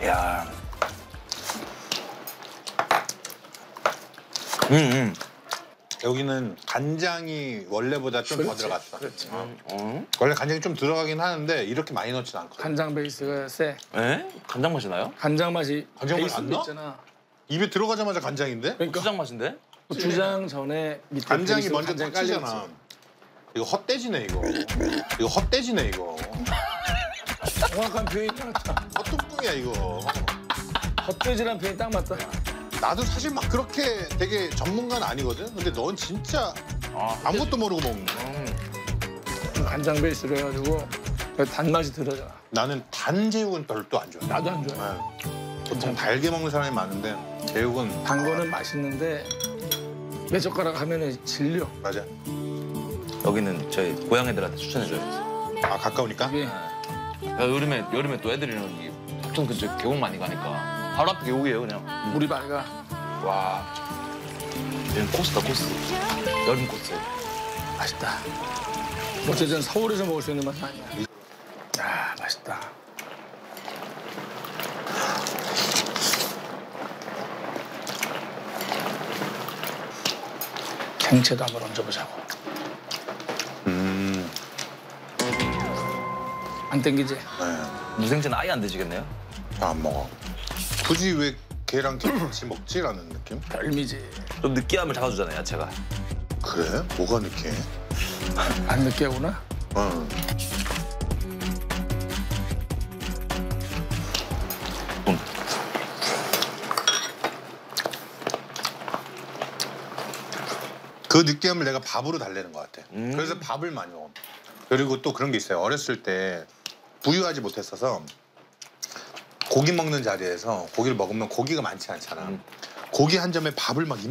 야. 여기는 간장이 원래보다 좀 더 들어갔어. 그렇지. 원래 간장이 좀 들어가긴 하는데 이렇게 많이 넣진 않거든. 간장 베이스가 세. 에? 간장 맛이 나요? 간장 맛이 간장 맛 베이스도 안 나? 있잖아. 입에 들어가자마자 간장인데? 그러니까 고추장 맛인데? 주장 전에 밑에 간장이 베이스로 먼저 간장이 탁치잖아. 깔려있지. 이거 헛돼지네 이거. 이거 헛돼지네 이거. 정확한 표현이 딱 맞다. 헛뚱뚱이야 이거. 헛돼지란 표현이 딱 맞다. 나도 사실 막 그렇게 되게 전문가는 아니거든. 근데 넌 진짜 아무것도 모르고 먹는 거야. 간장 베이스로 해가지고 단맛이 들어잖아. 나는 단 제육은 별로 또 안 좋아해. 나도 안 좋아해. 보통 달게 먹는 사람이 많은데 제육은 단 거는 맛있는데 몇 젓가락 하면은 질려. 맞아. 여기는 저희 고향 애들한테 추천해줘요. 아 가까우니까? 이게 여름에 또 애들이랑 이 보통 그쪽 계곡 많이 가니까 바로 앞에 계곡이에요 그냥. 물이 맑아. 와. 여기 코스다 코스. 여름 코스. 맛있다. 어쨌든 서울에서 먹을 수 있는 맛은 아니야. 야, 맛있다. 생채도 한번 얹어보자고. 안 땡기지? 네. 무생채는 아예 안 드시겠네요? 잘 안 먹어. 굳이 왜 걔랑 같이 먹지라는 느낌? 별미지. 좀 느끼함을 잡아주잖아요 야채가. 그래? 뭐가 느끼해? 안 느끼하구나? 응. 그 느끼함을 내가 밥으로 달래는 것 같아. 그래서 밥을 많이 먹어. 그리고 또 그런 게 있어요. 어렸을 때 부유하지 못했어서 고기 먹는 자리에서 고기를 먹으면 고기가 많지 않잖아. 고기 한 점에 밥을 막